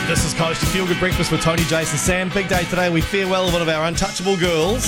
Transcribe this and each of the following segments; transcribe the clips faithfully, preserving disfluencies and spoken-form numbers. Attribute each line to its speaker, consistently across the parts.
Speaker 1: This is Coast to Feel Good Breakfast with Tony, Jason, Sam. Big day today. We farewell one of our untouchable girls.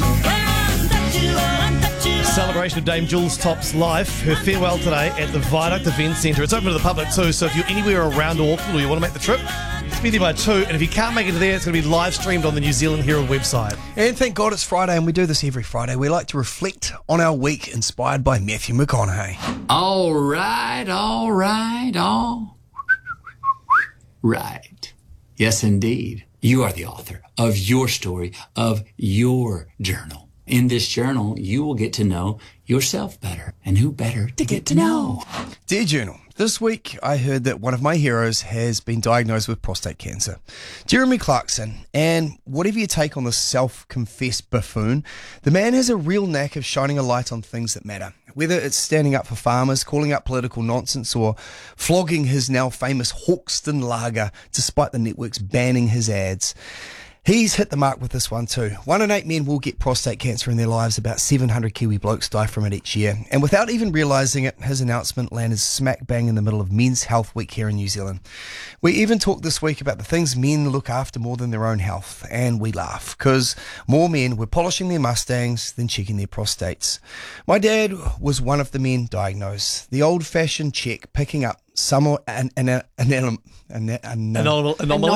Speaker 1: Celebration of Dame Jules Top's life. Her farewell today at the Viaduct Event Centre. It's open to the public too, so if you're anywhere around Auckland or you want to make the trip, just be there by two. And if you can't make it there, it's going to be live streamed on the New Zealand Herald website.
Speaker 2: And thank God it's Friday, and we do this every Friday. We like to reflect on our week, inspired by Matthew McConaughey.
Speaker 3: All right, all right, all right. Yes, indeed. You are the author of your story, of your journal. In this journal, you will get to know yourself better. And who better to get to know?
Speaker 2: Dear Journal, this week I heard that one of my heroes has been diagnosed with prostate cancer. Jeremy Clarkson. And whatever you take on this self-confessed buffoon, the man has a real knack of shining a light on things that matter. Whether it's standing up for farmers, calling out political nonsense, or flogging his now famous Hawkston lager despite the networks banning his ads. He's hit the mark with this one too. One in eight men will get prostate cancer in their lives. About seven hundred Kiwi blokes die from it each year. And without even realising it, his announcement landed smack bang in the middle of Men's Health Week here in New Zealand. We even talked this week about the things men look after more than their own health. And we laugh, because more men were polishing their Mustangs than checking their prostates. My dad was one of the men diagnosed. The old-fashioned check picking up some an, an, an, an, an, an,
Speaker 1: Anomaly.